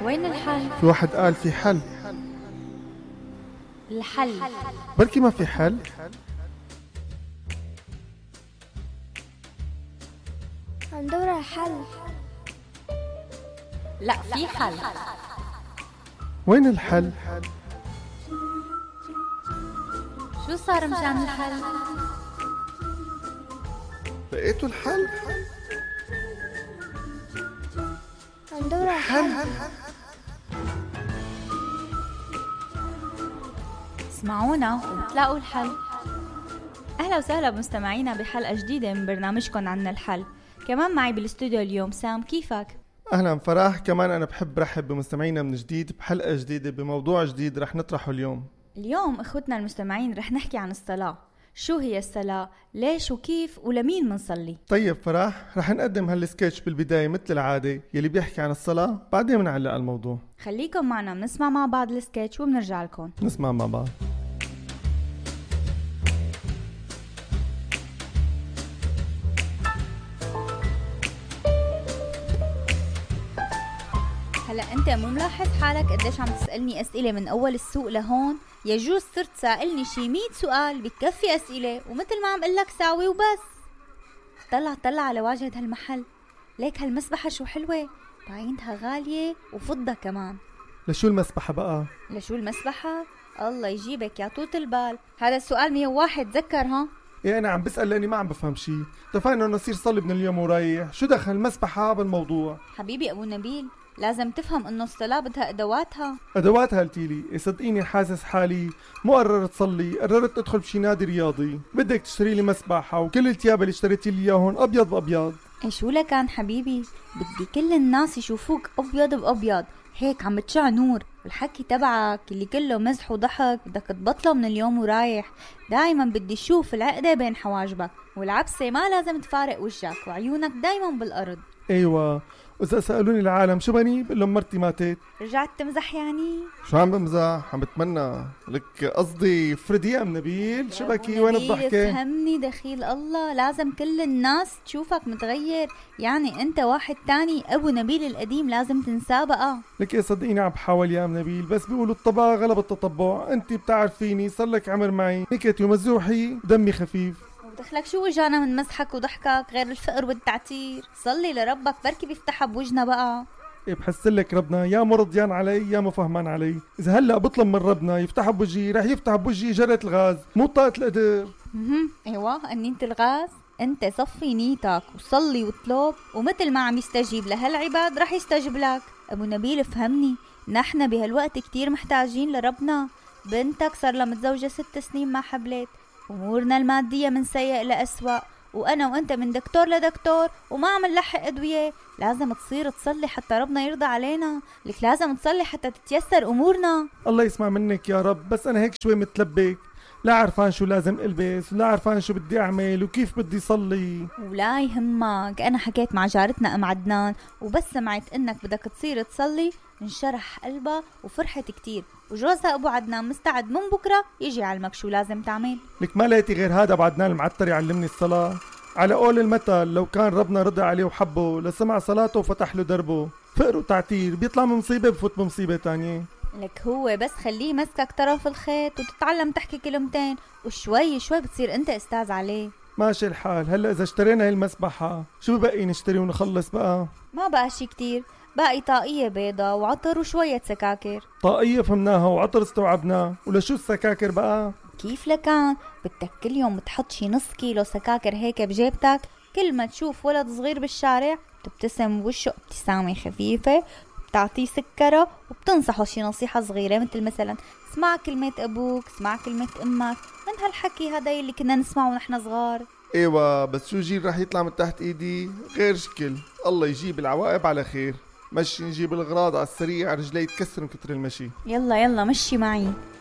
وين الحل؟ في واحد قال في حل. الحل بركي ما في حل. عم دور على حل. لا في حل. وين الحل؟ شو صار مشان الحل؟ لقيتوا الحل؟ عم دور على حل. اسمعونا وتلاقوا الحل. أهلا وسهلا بمستمعينا بحلقة جديدة من برنامجكم عنا الحل. كمان معي بالاستوديو اليوم سام. كيفك؟ أهلا فرح. كمان أنا بحب رحب بمستمعينا من جديد بحلقة جديدة بموضوع جديد رح نطرحه اليوم اخوتنا المستمعين رح نحكي عن الصلاة. شو هي الصلاة؟ ليش وكيف ولمين منصلي؟ طيب فرح، رح نقدم هالسكتش بالبداية مثل العادة يلي بيحكي عن الصلاة، بعدين بنعلق على الموضوع. خليكم معنا بنسمع مع بعض السكتش وبنرجع لكم. نسمع مع بعض. هلا انت مو ملاحظ حالك قديش عم تسألني اسئلة من اول السوق لهون؟ يجوز صرت سائلني شي 100 سؤال بكفي اسئلة، ومثل ما عم قلك ساوي وبس. طلع على واجهة هالمحل، ليك هالمسبحة شو حلوة، بعينتها غالية وفضة كمان. لشو المسبحة بقى؟ لشو المسبحة؟ الله يجيبك يا طولة البال، هذا السؤال 101 تذكر ها؟ ايه انا عم بسأل لاني ما عم بفهم شي. اتفقنا انه نصير صلي من اليوم ورايح، شو دخل المسبحة بالموضوع؟ حبيبي ابو نبيل، لازم تفهم انه الصلاة بدها ادواتها. ادواتها قلتيلي؟ صدقيني حاسس حالي مو قررت صلي، قررت ادخل بشي نادي رياضي. بدك تشتري لي مسبحة وكل التياب اللي اشتريتي لي اياهم ابيض بابيض. ايه شو لكان حبيبي، بدي كل الناس يشوفوك ابيض بابيض، هيك عم بتشع نور. والحكي تبعك اللي كله مزح وضحك بدك تبطله من اليوم ورايح. دايما بدي اشوف العقدة بين حواجبك، والعبسة ما لازم تفارق وجهك، وعيونك دايما بالارض. ايوه، وإذا سألوني العالم شو بني بقول لهم مرتي ماتت. رجعت تمزح يعني؟ شو عم بمزح؟ عم بتمنى لك قصدي فريدي يا ام نبيل. شو بكي وين الضحكة؟ فهمني دخيل الله، لازم كل الناس تشوفك متغير، يعني انت واحد تاني. ابو نبيل القديم لازم تنساه بقى. لك صدقيني عم بحاول يا ام نبيل، بس بيقولوا الطبع غلب التطبع. انت بتعرفيني صار لك عمر معي، نكتي ومزوحي دمي خفيف. ودخلك شو وجانا من مزحك وضحكك غير الفقر والتعتير؟ صلي لربك بركي بيفتحها بوجنا بقى. إيه بحسلك ربنا يا مرضيان علي يا مفهمان علي. اذا هلا بطلب من ربنا يفتح بوجهي رح يفتح بوجهي جرة الغاز، مو طاقة القدر. ايوه انينة الغاز. انت صفي نيتك وصلي واطلب، ومثل ما عم يستجيب لهالعباد رح يستجيب لك. ابو نبيل فهمني، نحن بهالوقت كتير محتاجين لربنا. بنتك صار لها متزوجة 6 سنين ما حبلت، امورنا المادية من سيء لأسوأ، وانا وانت من دكتور لدكتور وما عم نلحق ادوية. لازم تصير تصلي حتى ربنا يرضى علينا. لك لازم تصلي حتى تتيسر امورنا. الله يسمع منك يا رب، بس انا هيك شوي متلبك، لا عرفان شو لازم البس، ولا عرفان شو بدي اعمل وكيف بدي صلي. ولا يهمك، انا حكيت مع جارتنا ام عدنان، وبس سمعت انك بدك تصير تصلي انشرح قلبها وفرحت كتير، وجوزها ابو عدنان مستعد من بكره يجي يعلمك شو لازم تعمل. لك ما لقيتي غير هذا ابو عدنان المعتر يعلمني الصلاة؟ على قول المثل لو كان ربنا رضى عليه وحبه لسمع صلاته وفتح له دربه. فقر وتعتير بيطلع من مصيبة بفوت بمصيبة تانية. لك هو بس خليه مسكك طرف الخيط وتتعلم تحكي كلمتين، وشوي شوي بتصير انت استاذ عليه. ماشي الحال. هلا اذا اشترينا هاي المسبحة شو بقي نشتري ونخلص بقى؟ ما بقى شي كتير، باقي طاقية بيضة وعطر وشوية سكاكر. طاقية فهمناها وعطر استوعبناه، ولشو السكاكر بقى؟ كيف لكان بدك كل يوم تحط شي نص كيلو سكاكر هيك بجيبتك، كل ما تشوف ولد صغير بالشارع بتبتسم بوشه ابتسامة خفيفة، بتعطيه سكره وبتنصحه شي نصيحة صغيرة، مثل مثلا اسمع كلمة ابوك، اسمع كلمة امك، من هالحكي هذا اللي كنا نسمعه ونحن صغار. ايوه، بس شو جيل رح يطلع من تحت ايدي غير شكل. الله يجيب العواقب على خير. مشي نجيب الغراض على السريع، رجلي يتكسر من كتر المشي. يلا مشي معي.